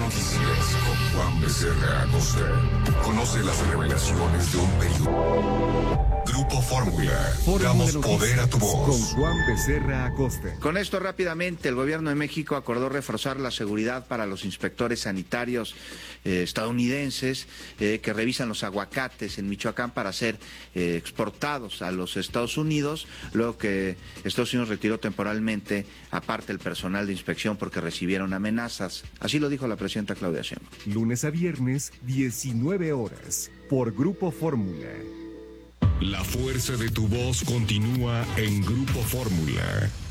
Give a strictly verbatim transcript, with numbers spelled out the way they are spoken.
Noticias con Juan Becerra Acosta. Conoce las revelaciones de un periodista. Grupo Fórmula. Damos poder a tu voz. Con Juan Becerra Acosta. Con esto rápidamente, el gobierno de México acordó reforzar la seguridad para los inspectores sanitarios eh, estadounidenses eh, que revisan los aguacates en Michoacán para ser eh, exportados a los Estados Unidos, luego que Estados Unidos retiró temporalmente aparte el personal de inspección porque recibieron amenazas. Así lo dijo la presidenta Claudia Sheinbaum. Lunes a viernes, diecinueve horas, por Grupo Fórmula. La fuerza de tu voz continúa en Grupo Fórmula.